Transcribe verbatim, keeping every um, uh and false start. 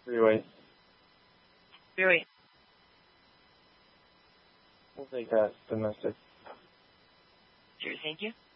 Three-way. Three-way. We'll take that domestic. Sure, thank you.